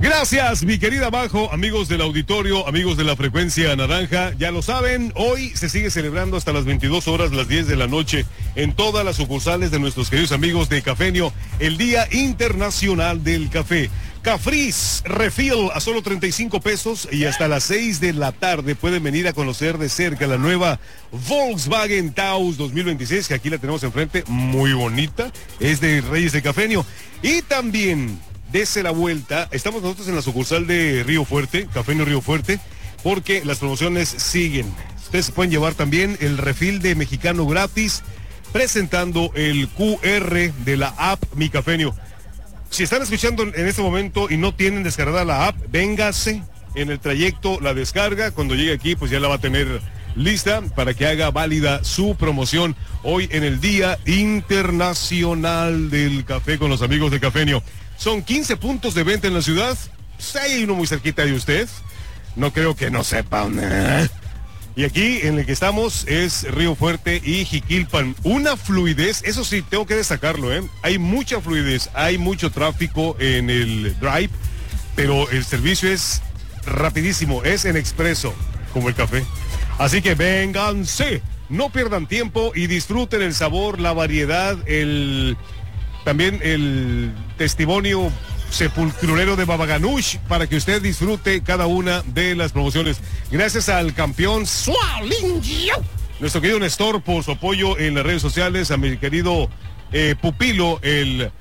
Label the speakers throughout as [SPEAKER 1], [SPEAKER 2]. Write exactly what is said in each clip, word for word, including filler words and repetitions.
[SPEAKER 1] Gracias, mi querida Majo, amigos del auditorio, amigos de la frecuencia naranja. Ya lo saben, hoy se sigue celebrando hasta las veintidós horas, las diez de la noche, en todas las sucursales de nuestros queridos amigos de Cafenio, el Día Internacional del Café. Cafriz Refill a solo treinta y cinco pesos y hasta las seis de la tarde pueden venir a conocer de cerca la nueva Volkswagen Taos dos mil veintiséis, que aquí la tenemos enfrente, muy bonita, es de Reyes de Cafenio. Y también, dese la vuelta, estamos nosotros en la sucursal de Río Fuerte, Cafenio Río Fuerte, porque las promociones siguen. Ustedes se pueden llevar también el refil de mexicano gratis, presentando el Q R de la app Mi Cafenio. Si están escuchando en este momento y no tienen descargada la app, véngase en el trayecto, la descarga. Cuando llegue aquí, pues ya la va a tener lista para que haga válida su promoción hoy en el Día Internacional del Café con los amigos de Cafenio. Son quince puntos de venta en la ciudad. Pues hay uno muy cerquita de usted. No creo que no sepan. ¿eh? Y aquí en el que estamos es Río Fuerte y Jiquilpan. Una fluidez, eso sí, tengo que destacarlo, ¿eh? Hay mucha fluidez, hay mucho tráfico en el drive, pero el servicio es rapidísimo, es en expreso, como el café. Así que vénganse, no pierdan tiempo y disfruten el sabor, la variedad, el también el testimonio sepulcrero de Baba Ganoush para que usted disfrute cada una de las promociones. Gracias al campeón Sualingio, nuestro querido Néstor, por su apoyo en las redes sociales, a mi querido eh, pupilo, el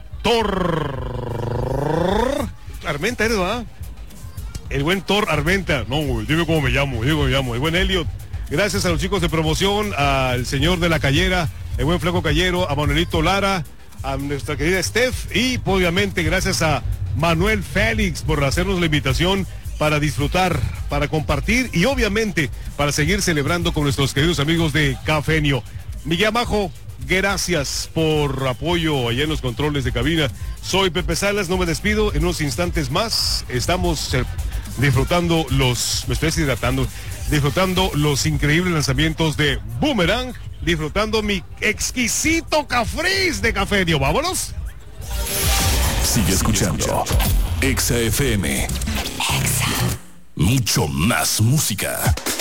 [SPEAKER 1] Thor Armenta, ¿eres, verdad? El buen Thor Armenta. No, güey, dime cómo me llamo, dime cómo me llamo. El buen Elliot. Gracias a los chicos de promoción, al señor de la Callera, el buen Flaco Callero, a Manuelito Lara, a nuestra querida Steph y obviamente gracias a Manuel Félix por hacernos la invitación para disfrutar, para compartir y obviamente para seguir celebrando con nuestros queridos amigos de Cafenio. Miguel Majo, gracias por apoyo allá en los controles de cabina. Soy Pepe Salas, no me despido, en unos instantes más estamos eh, disfrutando los, me estoy deshidratando, disfrutando los increíbles lanzamientos de Boomerang, disfrutando mi exquisito cafriz de Cafenio. ¡Vámonos!
[SPEAKER 2] Sigue escuchando Exa F M. Exa. Mucho más música.